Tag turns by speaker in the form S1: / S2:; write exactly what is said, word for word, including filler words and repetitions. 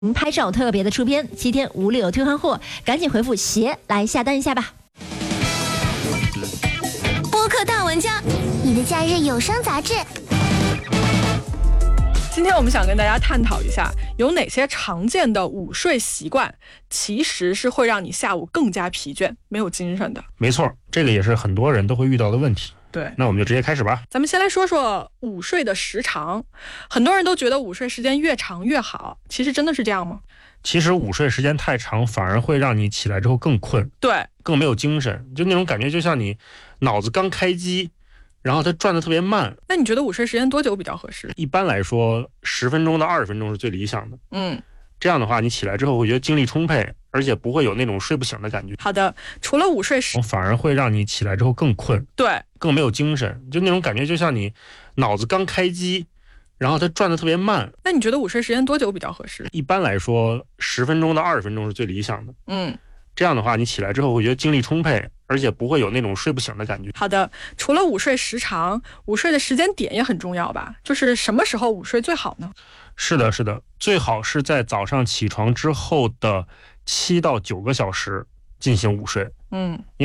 S1: 拍照特别的出片，七天无理由退换货，赶紧回复鞋来下单一下吧。
S2: 播客大玩家，你的假日有声杂志。
S3: 今天我们想跟大家探讨一下，有哪些常见的午睡习惯其实是会让你下午更加疲倦、没有精神的。
S4: 没错，这个也是很多人都会遇到的问题。
S3: 对，
S4: 那我们就直接开始吧。
S3: 咱们先来说说午睡的时长。很多人都觉得午睡时间越长越好，其实真的是这样吗？
S4: 其实午睡时间太长，反而会让你起来之后更困，
S3: 对，
S4: 更没有精神，就那种感觉，就像你脑子刚开机，然后它转得特别慢。
S3: 那你觉得午睡时间多久比较合适？
S4: 一般来说，十分钟到二十分钟是最理想的。
S3: 嗯，
S4: 这样的话，你起来之后会觉得精力充沛，而且不会有那种睡不醒的感觉。
S3: 好的，除了午睡时，
S4: 反而会让你起来之后更困，
S3: 对，
S4: 更没有精神，就那种感觉，就像你脑子刚开机，然后它转得特别慢。
S3: 那你觉得午睡时间多久比较合适？
S4: 一般来说，十分钟到二十分钟是最理想的。
S3: 嗯，
S4: 这样的话，你起来之后会觉得精力充沛，而且不会有那种睡不醒的感觉。
S3: 好的，除了午睡时长，午睡的时间点也很重要吧？就是什么时候午睡最好呢？
S4: 是的，是的，最好是在早上起床之后的七到九个小时进行午睡。
S3: 嗯。